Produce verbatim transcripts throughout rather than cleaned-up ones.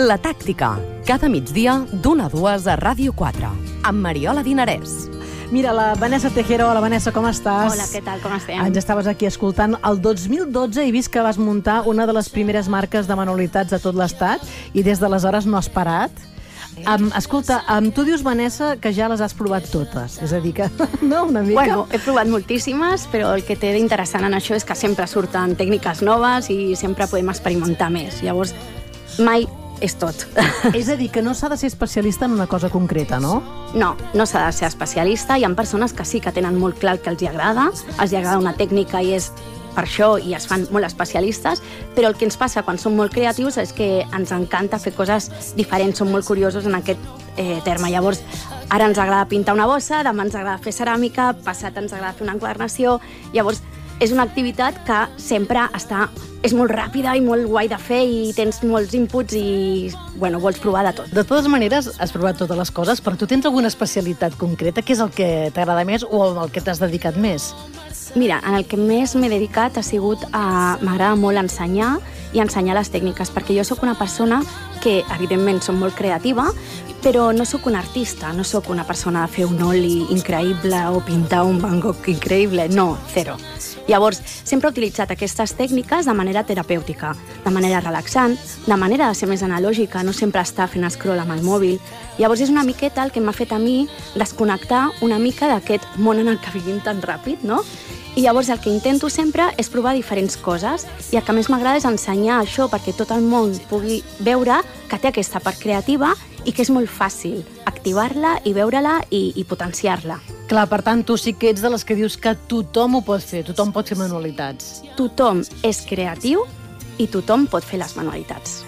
La Tàctica, cada migdia d'una a dues a Ràdio quatre, amb Mariola Dinarès. Mira, la Vanessa Tejero. Hola, Vanessa, com estàs? Hola, què tal, com estem? Ens estaves aquí escoltant. El dos mil dotze he vist que vas muntar una de les primeres marques de manualitats de tot l'estat i des d'aleshores no has parat. Um, escolta, um, tu dius, Vanessa, que ja les has provat totes. És a dir, que no, una mica... Bueno, he provat moltíssimes, però el que té d'interessant en això és que sempre surten tècniques noves i sempre podem experimentar més. Llavors, mai és tot. És a dir, que no s'ha de ser especialista en una cosa concreta, no? No, no s'ha de ser especialista. Hi ha persones que sí que tenen molt clar el que els agrada, els agrada una tècnica i és per això i es fan molt especialistes, però el que ens passa quan som molt creatius és que ens encanta fer coses diferents, som molt curiosos en aquest eh, terme. Llavors, ara ens agrada pintar una bossa, demà ens agrada fer ceràmica, passat ens agrada fer una enquadernació. Llavors, és una activitat que sempre està... és molt ràpida i molt guai de fer i tens molts inputs i, bueno, vols provar de tot. De totes maneres, has provat totes les coses, però tu tens alguna especialitat concreta? Què és el que t'agrada més o el que t'has dedicat més? Mira, en el que més m'he dedicat ha sigut a... m'agrada molt ensenyar i ensenyar les tècniques, perquè jo sóc una persona que, evidentment, som molt creativa, però no sóc una artista, no sóc una persona de fer un oli increïble o pintar un Van Gogh increïble, no, zero. Llavors, sempre he utilitzat aquestes tècniques de manera terapèutica, de manera relaxant, de manera de ser més analògica, no sempre estar fent scroll amb el mòbil. Llavors, és una miqueta el que m'ha fet a mi desconnectar una mica d'aquest món en el que vivim tan ràpid, no? I llavors el que intento sempre és provar diferents coses i el que més m'agrada és ensenyar això perquè tot el món pugui veure que té aquesta part creativa i que és molt fàcil activar-la i veure-la i, i potenciar-la. Clar, per tant, tu sí que ets de les que dius que tothom ho pot fer, tothom pot fer manualitats. Tothom és creatiu i tothom pot fer les manualitats.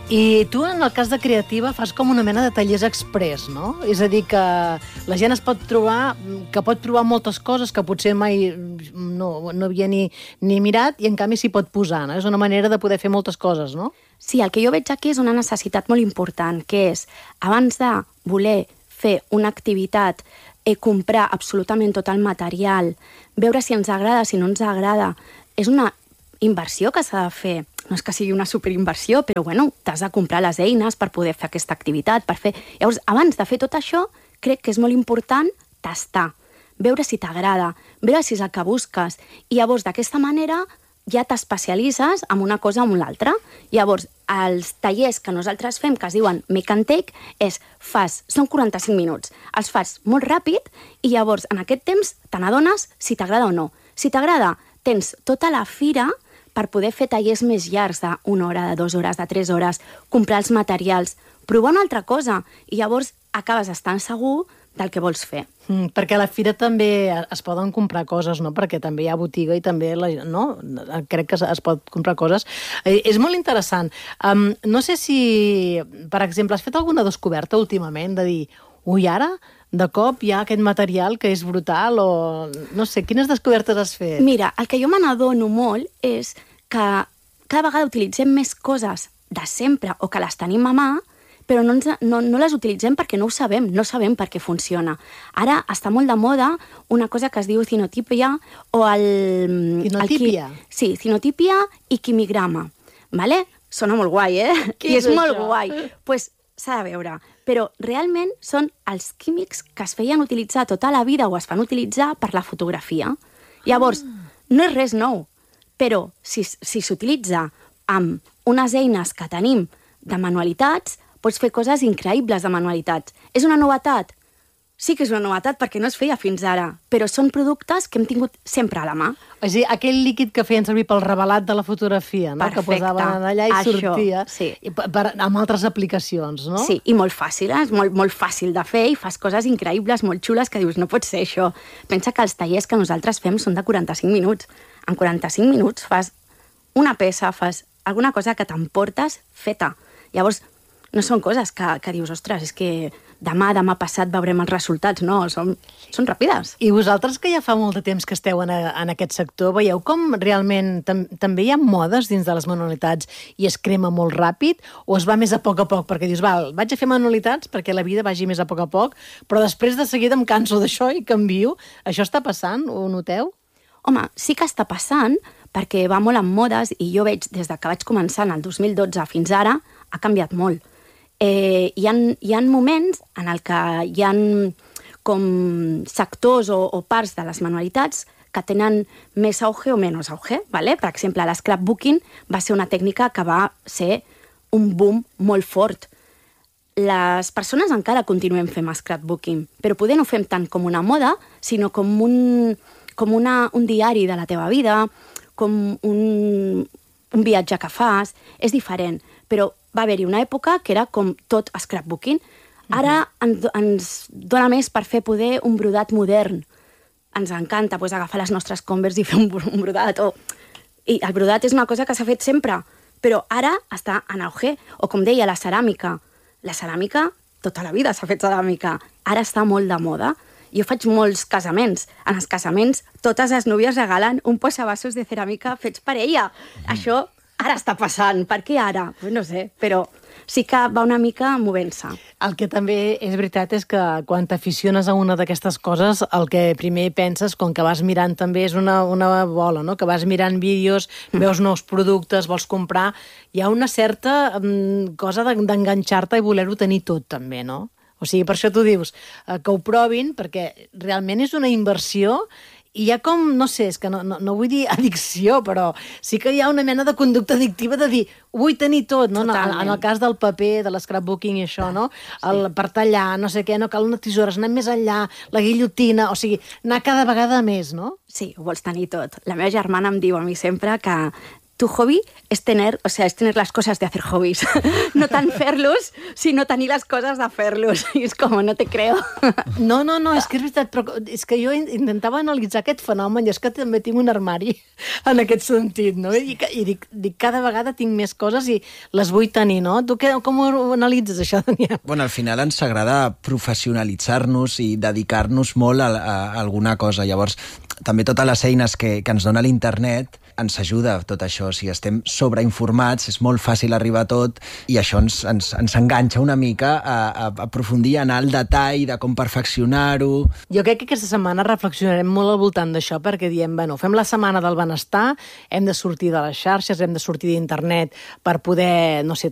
I tu, en el cas de creativa, fas com una mena de tallers express, no? És a dir, que la gent es pot trobar, que pot trobar moltes coses que potser mai no, no havia ni, ni mirat i en canvi s'hi pot posar, no? És una manera de poder fer moltes coses, no? Sí, el que jo veig aquí és una necessitat molt important, que és, abans de voler fer una activitat, eh, comprar absolutament tot el material, veure si ens agrada, si no ens agrada, és una inversió que s'ha de fer. No és que sigui una superinversió, però bueno, t'has de comprar les eines per poder fer aquesta activitat, per fer... Llavors, abans de fer tot això, crec que és molt important tastar, veure si t'agrada, veure si és el que busques, i llavors, d'aquesta manera, ja t'especialitzes en una cosa o en l'altra. Llavors, els tallers que nosaltres fem, que es diuen Make and Take, és, fas, són quaranta-cinc minuts, els fas molt ràpid, i llavors, en aquest temps, te n'adones si t'agrada o no. Si t'agrada, tens tota la fira per poder fer tallers més llargs d'una hora, de dues hores, de tres hores, comprar els materials, provar una altra cosa, i llavors acabes estant segur del que vols fer. Mm, perquè a la fira també es poden comprar coses, no? Perquè també hi ha botiga i també, la, no? Crec que es pot comprar coses. Eh, és molt interessant. Um, no sé si, per exemple, has fet alguna descoberta últimament de dir, ui, ara de cop hi ha aquest material que és brutal o... No sé, quines descobertes has fet? Mira, el que jo me n'adono molt és que cada vegada utilitzem més coses de sempre o que les tenim a mà, però no, ens, no, no les utilitzem perquè no ho sabem, no sabem per què funciona. Ara està molt de moda una cosa que es diu cinotipia o el... Cinotipia? El, sí, cinotipia i quimigrama, ¿vale? Sona molt guai, eh? Què I és és molt això? guai. Pues s'ha de veure. Però realment són els químics que es feien utilitzar tota la vida o es fan utilitzar per la fotografia. Llavors, ah. no és res nou, però si, si s'utilitza amb unes eines que tenim de manualitats, pots fer coses increïbles de manualitats. És una novetat? Sí que és una novetat perquè no es feia fins ara, però són productes que hem tingut sempre a la mà. És a dir, aquell líquid que feien servir pel revelat de la fotografia, no? Perfecte. Que posaven allà i Això, sortia. sí. I per, per, amb altres aplicacions, no? Sí, i molt fàcil, eh? És molt, molt fàcil de fer i fas coses increïbles, molt xules, que dius, no pot ser això. Pensa que els tallers que nosaltres fem són de quaranta-cinc minuts. En quaranta-cinc minuts fas una peça, fas alguna cosa que t'emportes feta. Llavors, no són coses que, que dius, ostres, és que demà, demà passat veurem els resultats. No, són, són ràpides. I vosaltres, que ja fa molt de temps que esteu en, a, en aquest sector, veieu com realment tam, també hi ha modes dins de les manualitats i es crema molt ràpid o es va més a poc a poc? Perquè dius, val, vaig a fer manualitats perquè la vida vagi més a poc a poc, però després de seguida em canso d'això i canvio. Això està passant? Ho noteu? Home, sí que està passant, perquè va molt en modes i jo veig, des de que vaig començar en el dos mil dotze fins ara, ha canviat molt. eh, hi, ha, hi ha moments en el que hi ha com sectors o, o parts de les manualitats que tenen més auge o menys auge. ¿Vale? Per exemple, l'escrapbooking va ser una tècnica que va ser un boom molt fort. Les persones encara continuem fent scrapbooking, però poder no ho fem tant com una moda, sinó com un, com una, un diari de la teva vida, com un, un viatge que fas. És diferent, però va haver-hi una època que era com tot scrapbooking. Ara ens, ens dona més per fer poder un brodat modern. Ens encanta pues, agafar les nostres Converse i fer un, un brodat. O... I el brodat és una cosa que s'ha fet sempre, però ara està en auge. O com deia, la ceràmica. La ceràmica, tota la vida s'ha fet ceràmica. Ara està molt de moda. Jo faig molts casaments. En els casaments, totes les núvies regalen un posavasos de ceràmica fets per ella. Mm. Això ara està passant. Per què ara? Pues no sé, però sí que va una mica movent-se. El que també és veritat és que quan t'aficiones a una d'aquestes coses, el que primer penses, com que vas mirant també, és una, una bola, no? Que vas mirant vídeos, veus nous productes, vols comprar... Hi ha una certa um, cosa d'enganxar-te i voler-ho tenir tot, també, no? O sigui, per això tu dius eh, que ho provin, perquè realment és una inversió. I hi ha com, no sé, és que no, no, no vull dir addicció, però sí que hi ha una mena de conducta addictiva de dir, ho vull tenir tot, no? En, en el cas del paper, de l'escrapbooking i això, no? El, per tallar, no sé què, no cal una tisora, anem més enllà, la guillotina, o sigui, anar cada vegada més, no? Sí, ho vols tenir tot. La meva germana em diu a mi sempre que tu hobby es tener, o sea, es tener las cosas de hacer hobbies. No tan fer-los, sinó tenir les coses de fer-los. I és com, no te creo. No, no, no, és que és veritat, però és que jo intentava analitzar aquest fenomen i és que també tinc un armari en aquest sentit, no? I, i dic, dic, cada vegada tinc més coses i les vull tenir, no? Tu què, com ho analitzes, això, Daniel? Bueno, al final ens agrada professionalitzar-nos i dedicar-nos molt a, a, a alguna cosa. Llavors, també totes les eines que, que ens dona l'internet ens ajuda tot això. Si estem sobreinformats, és molt fàcil arribar a tot i això ens, ens, ens enganxa una mica a, a, a aprofundir, a anar al detall de com perfeccionar-ho. Jo crec que aquesta setmana reflexionarem molt al voltant d'això perquè diem, bueno, fem la setmana del benestar, hem de sortir de les xarxes, hem de sortir d'internet per poder, no sé,